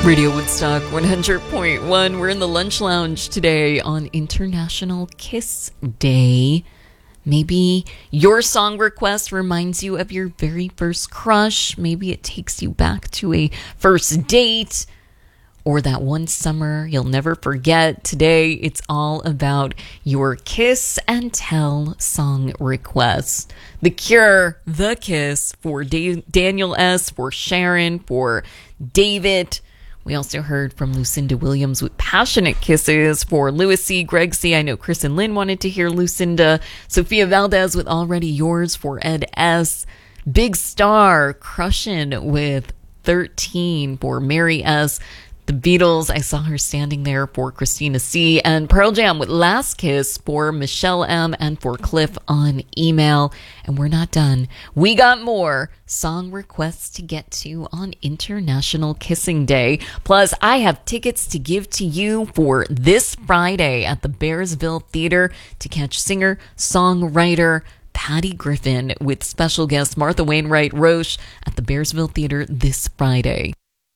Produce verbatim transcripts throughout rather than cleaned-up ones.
Radio Woodstock one hundred point one. We're in the Lunch Lounge today on International Kiss Day. Maybe your song request reminds you of your very first crush. Maybe it takes you back to a first date or that one summer you'll never forget. Today, it's all about your kiss and tell song requests. The Cure, The Kiss, for Da- Daniel S., for Sharon, for David. We also heard from Lucinda Williams with Passionate Kisses for Louis C., Greg C. I know Chris and Lynn wanted to hear Lucinda. Sophia Valdez with Already Yours for Ed S. Big Star, Crushin' with thirteen for Mary S. The Beatles, I saw her standing there for Christina C. And Pearl Jam with Last Kiss for Michelle M. and for Cliff on email. And we're not done. We got more song requests to get to on International Kissing Day. Plus, I have tickets to give to you for this Friday at the Bearsville Theater to catch singer, songwriter Patty Griffin with special guest Martha Wainwright Roche at the Bearsville Theater this Friday.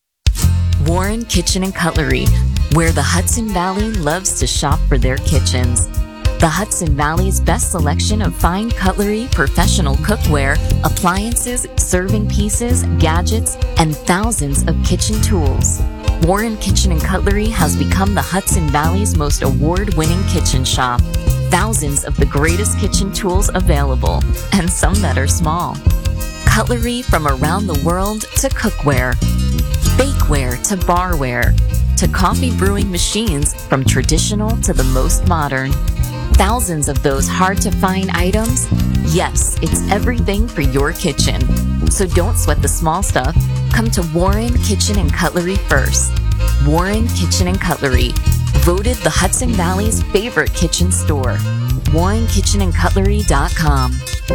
Warren Kitchen and Cutlery, where the Hudson Valley loves to shop for their kitchens. The Hudson Valley's best selection of fine cutlery, professional cookware, appliances, serving pieces, gadgets, and thousands of kitchen tools. Warren Kitchen and Cutlery has become the Hudson Valley's most award-winning kitchen shop. Thousands of the greatest kitchen tools available, and some that are small. Cutlery from around the world to cookware. Bakeware to barware, to coffee brewing machines from traditional to the most modern. Thousands of those hard-to-find items? Yes, it's everything for your kitchen. So don't sweat the small stuff. Come to Warren Kitchen and Cutlery first. Warren Kitchen and Cutlery, voted the Hudson Valley's favorite kitchen store. warren kitchen and cutlery dot com.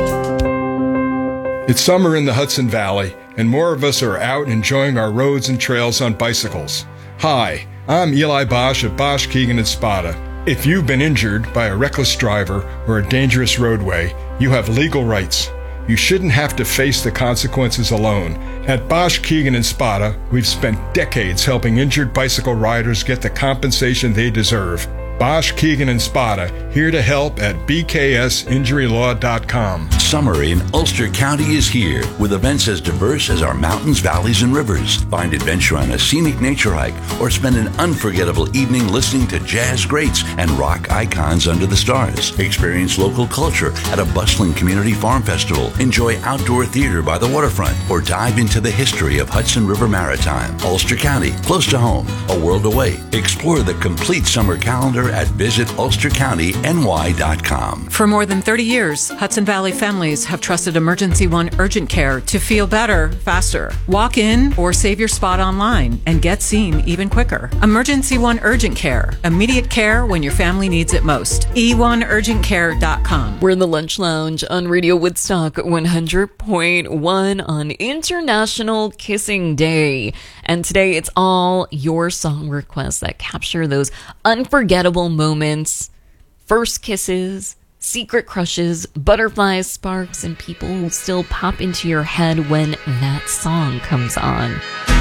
It's summer in the Hudson Valley, and more of us are out enjoying our roads and trails on bicycles. Hi, I'm Eli Bosch at Bosch, Keegan and Spada. If you've been injured by a reckless driver or a dangerous roadway, you have legal rights. You shouldn't have to face the consequences alone. At Bosch, Keegan and Spada, we've spent decades helping injured bicycle riders get the compensation they deserve. Bosch, Keegan and Spada, here to help at b k s injury law dot com. Summer in Ulster County is here, with events as diverse as our mountains, valleys, and rivers. Find adventure on a scenic nature hike, or spend an unforgettable evening listening to jazz greats and rock icons under the stars. Experience local culture at a bustling community farm festival. Enjoy outdoor theater by the waterfront, or dive into the history of Hudson River Maritime. Ulster County, close to home, a world away. Explore the complete summer calendar at visit ulster county n y dot com. For more than thirty years, Hudson Valley families have trusted Emergency One Urgent Care to feel better, faster. Walk in or save your spot online and get seen even quicker. Emergency One Urgent Care. Immediate care when your family needs it most. e one urgent care dot com. We're in the Lunch Lounge on Radio Woodstock one hundred point one on International Kissing Day. And today it's all your song requests that capture those unforgettable moments, first kisses, secret crushes, butterflies, sparks, and people who still pop into your head when that song comes on.